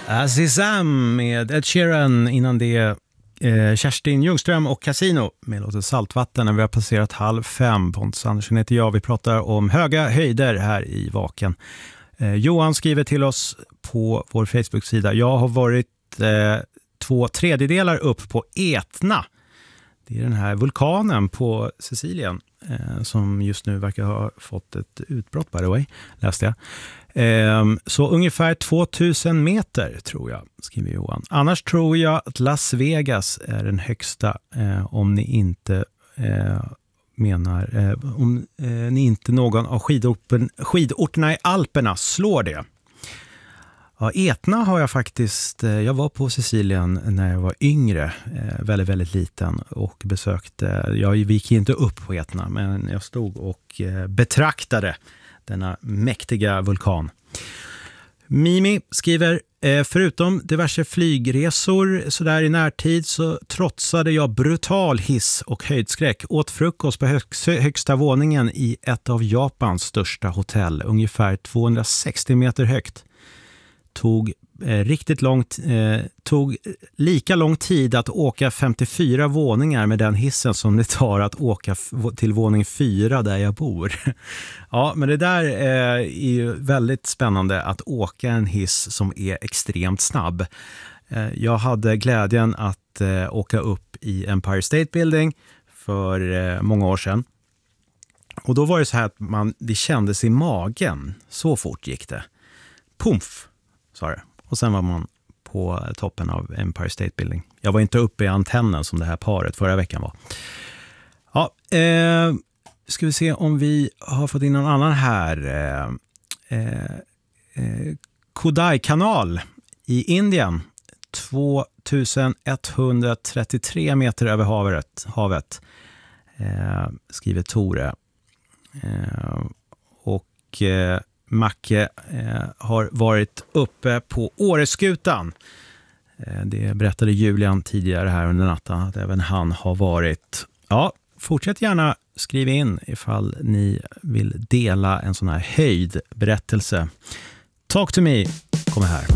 Azizam med Ed Sheeran, innan det Kerstin Ljungström och Casino med låten Saltvatten. När vi har passerat 4:30. Pontus Andersson heter jag. Vi pratar om höga höjder här i Vaken. Johan skriver till oss på vår Facebook-sida: jag har varit 2/3 upp på Etna. Det är den här vulkanen på Sicilien som just nu verkar ha fått ett utbrott, by the way, läste jag. Så ungefär 2000 meter tror jag, skriver Johan. Annars tror jag att Las Vegas är den högsta, om ni inte menar om ni inte någon av skidorterna i Alperna slår det. Ja, Etna har jag faktiskt, jag var på Sicilien när jag var yngre, väldigt, väldigt liten, och besökte, jag gick inte upp på Etna, men jag stod och betraktade denna mäktiga vulkan. Mimi skriver: förutom diverse flygresor så där i närtid så trotsade jag brutal hiss och höjdskräck. Åt frukost på högsta våningen i ett av Japans största hotell, ungefär 260 meter högt. Tog lika lång tid att åka 54 våningar med den hissen som det tar att åka till våning 4 där jag bor. Ja, men det där är ju väldigt spännande, att åka en hiss som är extremt snabb. Jag hade glädjen att åka upp i Empire State Building för många år sedan. Och då var det så här att det kändes i magen. Så fort gick det. Pumf, sa det. Och sen var man på toppen av Empire State Building. Jag var inte uppe i antennen som det här paret förra veckan var. Ja, ska vi se om vi har fått in någon annan här. Kodai-kanal i Indien. 2133 meter över havet. Skriver Tore. Macke har varit uppe på Åreskutan. Det berättade Julian tidigare här under natten att även han har varit. Ja, fortsätt gärna skriva in ifall ni vill dela en sån här höjdberättelse. Talk to me, kommer här.